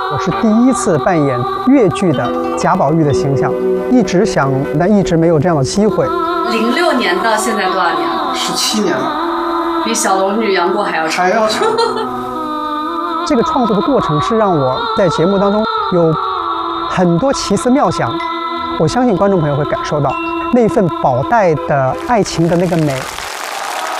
我是第一次扮演越剧的贾宝玉的形象，一直想，但一直没有这样的机会。 06年到现在多少年了 ？17年了， 比小龙女杨过还要长。 这个创作的过程是让我在节目当中有很多奇思妙想，我相信观众朋友会感受到那份宝黛的爱情的那个美。